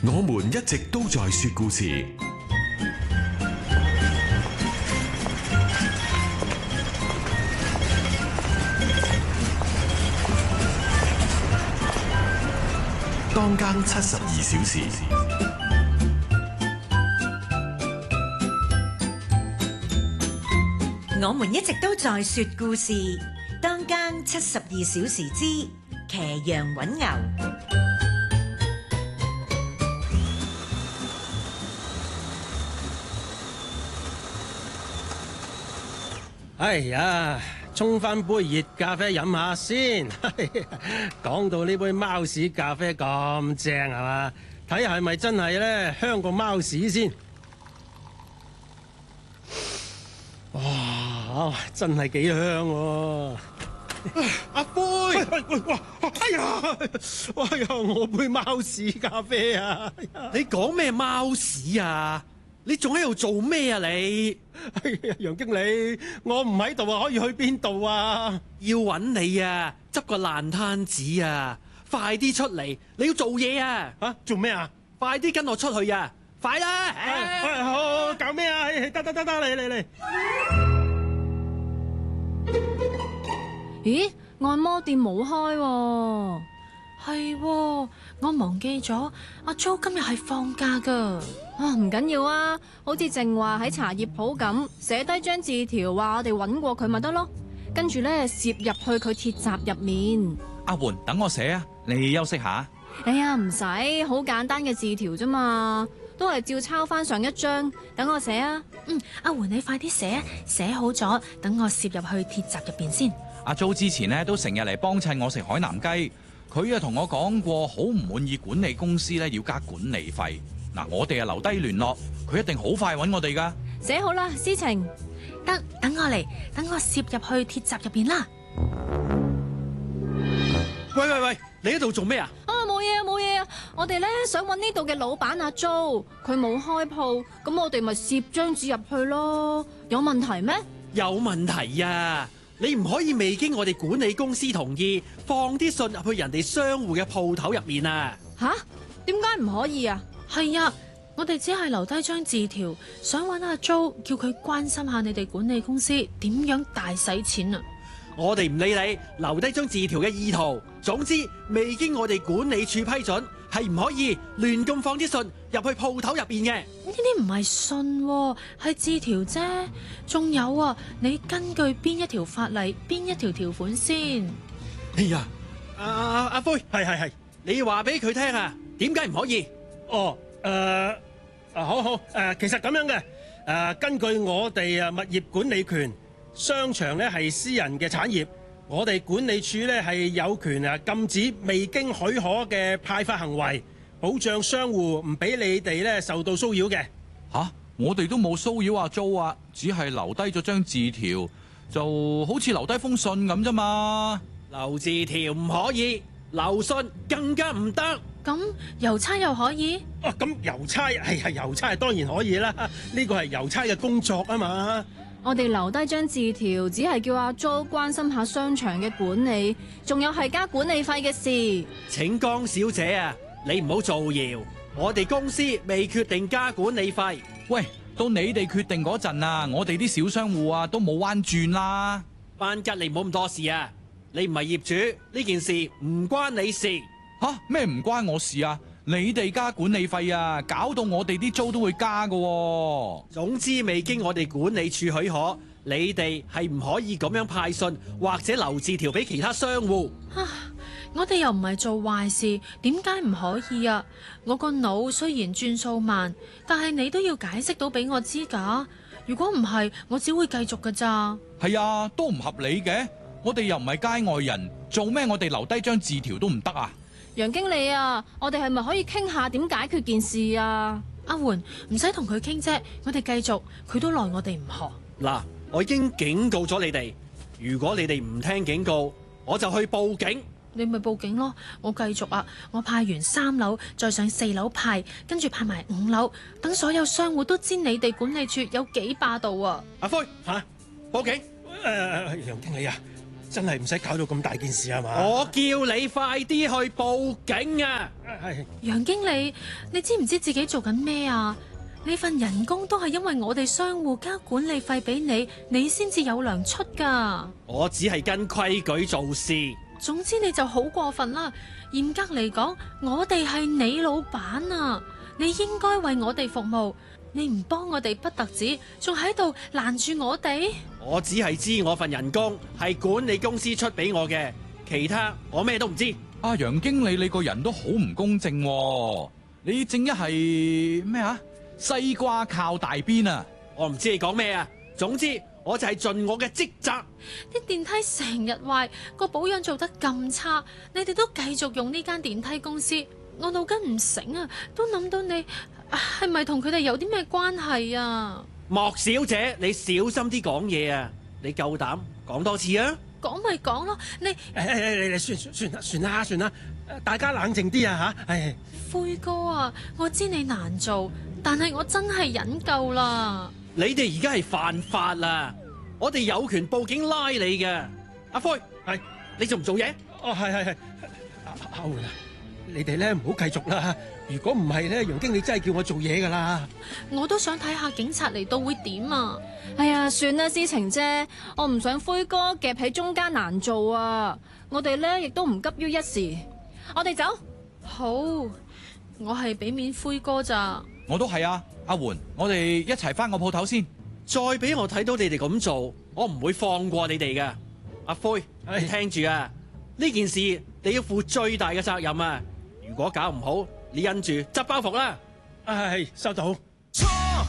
我們一直都在說故事。當更72小時。 我們一直都在說故事。當更72小時之騎羊搵牛。 哎呀，沖翻杯熱咖啡飲下先。講到呢杯貓屎咖啡咁正係嘛？睇下係咪真係咧香過貓屎先。哇，真係幾香喎！ 阿灰，哇！哎呀， 我杯貓屎咖啡啊！ 你講咩貓屎啊？你仲喺度做咩啊？你， 哎呀，楊經理，我唔喺度啊，可以去邊度啊？ 要揾你啊，執個爛攤子啊！快啲出嚟，你要做嘢啊！ 吓，做咩啊？ 快啲跟我出去啊！快啦！ 好，搞咩啊？得，嚟。 咦，按摩店冇開喎。係喎，我忘記咗阿 Jo 今日係放假噶。唔緊要啊，好似淨話喺茶葉鋪咁寫低張字條，話我哋揾過佢咪得咯。跟住咧攝入去佢鐵閘入面。 阿媛，等我寫啊，你休息下。 哎呀，唔使，好簡單嘅字條啫嘛，都係照抄翻上一張。等我寫啊。阿媛你快啲寫啊，寫好咗，等我攝入去鐵閘入邊先。 阿 Jo 之前咧都成日嚟幫襯我食海南雞，佢啊同我講過好唔滿意管理公司咧要加管理費。嗱，我哋啊留低聯絡，佢一定好快揾我哋噶。 寫好啦，思晴，得，等我嚟，等我攝入去鐵閘入邊啦。 喂，你喺度做咩啊？ 冇嘢啊！我哋咧想揾呢度嘅老闆阿 Jo，佢冇開鋪，咁我哋咪攝張紙入去咯。有問題咩？ 有問題啊！你唔可以未經我哋管理公司同意，放啲信入去人哋商戶嘅鋪頭入面啊！ 吓？點解唔可以啊？係啊，我哋只係留低張字條，想揾阿 Jo，叫佢關心下你哋管理公司點樣大使錢啊！ 我哋唔理你留低張字條嘅意圖，總之未經我哋管理處批准，係唔可以亂咁放啲信入去鋪頭入邊嘅。 呢啲唔係信喎，係字條啫。仲有啊，你根據邊一條法例、邊一條條款先？ 哎呀，阿灰，係，你話俾佢聽啊，點解唔可以？ 好，其實咁樣嘅，根據我哋物業管理權，商場咧係私人嘅產業，我哋管理處咧係有權禁止未經許可嘅派發行為，保障商戶唔俾你哋咧受到騷擾嘅。 吓，我哋都冇騷擾阿 Jo 啊，只係留低咗張字條，就好似留低封信咁啫嘛。 留字條唔可以，留信更加唔得。 咁郵差又可以？ 咁郵差係郵差當然可以啦，呢個係郵差嘅工作啊嘛。 我哋留低張字條，只係叫阿 Jo 關心下商場嘅管理，仲有係加管理費嘅事。 請江小姐啊，你唔好造謠，我哋公司未決定加管理費。 喂，到你哋決定嗰陣啊，我哋啲小商戶啊都冇彎轉啦。 班吉，你唔好咁多事啊！你唔係業主，呢件事唔關你事。 吓，咩唔關我事啊？你哋加管理費啊，搞到我哋啲租都會加噶喎。 總之未經我哋管理處許可，你哋係唔可以咁樣派信或者留字條俾其他商戶。 我哋又唔係做壞事，點解唔可以啊？我個腦雖然轉數慢，但係你都要解釋到俾我知㗎。如果唔係，我只會繼續㗎咋。 係啊，都唔合理嘅。我哋又唔係街外人，做咩我哋留低張字條都唔得啊？ 楊經理啊，我哋係咪可以傾下點解決件事啊？阿媛，唔使同佢傾啫，我哋繼續，佢都奈我哋唔何。 嗱，我已經警告咗你哋，如果你哋唔聽警告，我就去報警。 你咪報警咯，我繼續啊！我派完3樓，再上4樓派，跟住派埋5樓，等所有商戶都知你哋管理處有幾霸道啊！ 阿灰，報警！ 楊經理啊， 真係唔使搞到咁大件事係嘛？ 我叫你快啲去報警啊！ 係楊經理，你知唔知自己做緊咩啊？你份人工都係因為我哋商戶交管理費俾你，你先至有糧出噶。 我只係跟規矩做事。 總之你就好過分啦！嚴格嚟講，我哋係你老闆啊，你應該為我哋服務。你唔幫我哋不特止，仲喺度攔住我哋。 我只係知我份人工係管理公司出俾我嘅，其他我咩都唔知。 阿楊經理，你個人都好唔公正喎，你正一係咩啊？西瓜靠大邊啊！ 我唔知你講咩啊。總之我就係盡我嘅職責。 啲電梯成日壞，個保養做得咁差，你哋都繼續用呢間電梯公司，我腦筋唔醒啊，都諗到你係咪同佢哋有啲咩關係啊？ 莫小姐，你小心啲講嘢啊！你夠膽講多次啊？ 講咪講咯，你算啦，大家冷靜啲啊嚇！ 灰哥啊，我知你難做，但係我真係忍夠啦。 你哋而家係犯法啦，我哋有權報警拉你嘅。阿灰， 係你做唔做嘢？ 哦，係，阿換啊，你哋咧唔好繼續啦。如果唔係咧，楊經理真係叫我做嘢噶啦。 我都想睇下警察嚟到會點啊！ 哎呀，算啦，思晴姐，我唔想灰哥夾喺中間難做啊！我哋咧亦都唔急於一時，我哋走。 好，我係俾面灰哥咋。 我都係啊，阿媛，我哋一齊翻個鋪頭先。 再俾我睇到你哋咁做，我唔會放過你哋㗎。阿灰，你聽住啊！呢件事你要負最大嘅責任啊！如果搞唔好，你因住執包袱啦。 係收到。